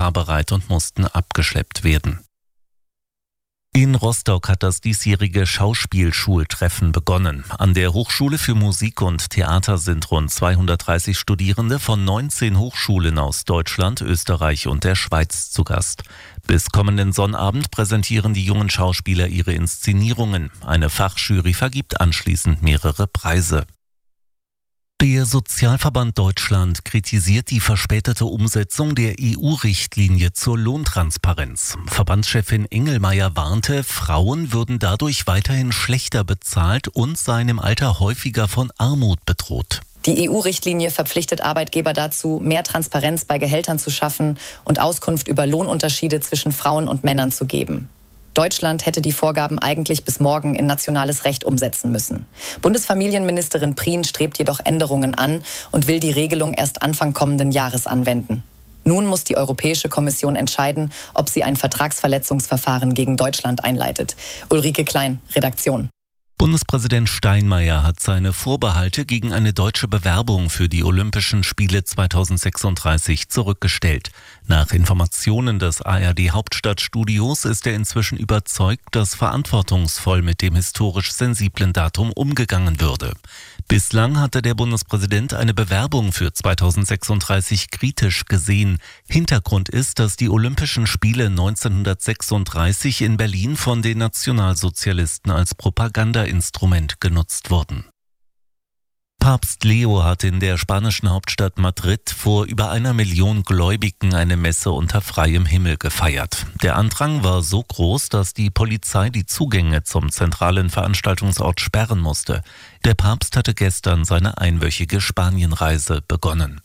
fahrbereit und mussten abgeschleppt werden. In Rostock hat das diesjährige Schauspielschultreffen begonnen. An der Hochschule für Musik und Theater sind rund 230 Studierende von 19 Hochschulen aus Deutschland, Österreich und der Schweiz zu Gast. Bis kommenden Sonnabend präsentieren die jungen Schauspieler ihre Inszenierungen. Eine Fachjury vergibt anschließend mehrere Preise. Der Sozialverband Deutschland kritisiert die verspätete Umsetzung der EU-Richtlinie zur Lohntransparenz. Verbandschefin Engelmeier warnte, Frauen würden dadurch weiterhin schlechter bezahlt und seien im Alter häufiger von Armut bedroht. Die EU-Richtlinie verpflichtet Arbeitgeber dazu, mehr Transparenz bei Gehältern zu schaffen und Auskunft über Lohnunterschiede zwischen Frauen und Männern zu geben. Deutschland hätte die Vorgaben eigentlich bis morgen in nationales Recht umsetzen müssen. Bundesfamilienministerin Prien strebt jedoch Änderungen an und will die Regelung erst Anfang kommenden Jahres anwenden. Nun muss die Europäische Kommission entscheiden, ob sie ein Vertragsverletzungsverfahren gegen Deutschland einleitet. Ulrike Klein, Redaktion. Bundespräsident Steinmeier hat seine Vorbehalte gegen eine deutsche Bewerbung für die Olympischen Spiele 2036 zurückgestellt. Nach Informationen des ARD-Hauptstadtstudios ist er inzwischen überzeugt, dass verantwortungsvoll mit dem historisch sensiblen Datum umgegangen würde. Bislang hatte der Bundespräsident eine Bewerbung für 2036 kritisch gesehen. Hintergrund ist, dass die Olympischen Spiele 1936 in Berlin von den Nationalsozialisten als Propagandainstrument genutzt wurden. Papst Leo hat in der spanischen Hauptstadt Madrid vor über 1 Million Gläubigen eine Messe unter freiem Himmel gefeiert. Der Andrang war so groß, dass die Polizei die Zugänge zum zentralen Veranstaltungsort sperren musste. Der Papst hatte gestern seine einwöchige Spanienreise begonnen.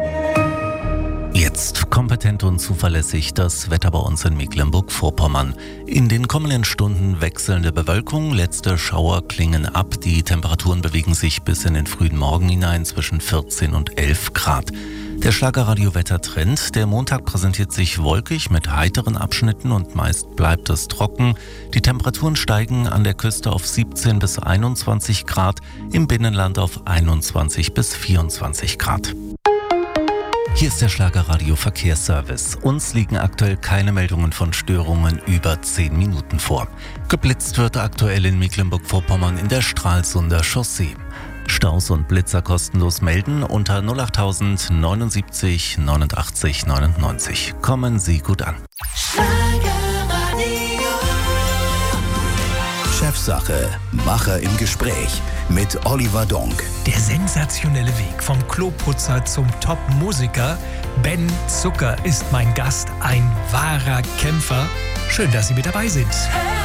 Jetzt kompetent und zuverlässig das Wetter bei uns in Mecklenburg-Vorpommern. In den kommenden Stunden wechselnde Bewölkung, letzte Schauer klingen ab. Die Temperaturen bewegen sich bis in den frühen Morgen hinein zwischen 14 und 11 Grad. Der Schlagerradio-Wettertrend. Der Montag präsentiert sich wolkig mit heiteren Abschnitten und meist bleibt es trocken. Die Temperaturen steigen an der Küste auf 17 bis 21 Grad, im Binnenland auf 21 bis 24 Grad. Hier ist der Schlagerradio Verkehrsservice. Uns liegen aktuell keine Meldungen von Störungen über 10 Minuten vor. Geblitzt wird aktuell in Mecklenburg-Vorpommern in der Stralsunder Chaussee. Staus und Blitzer kostenlos melden unter 08000 79 89 99. Kommen Sie gut an. Chefsache, Macher im Gespräch mit Oliver Donk. Der sensationelle Weg vom Kloputzer zum Top-Musiker. Ben Zucker ist mein Gast, ein wahrer Kämpfer. Schön, dass Sie mit dabei sind.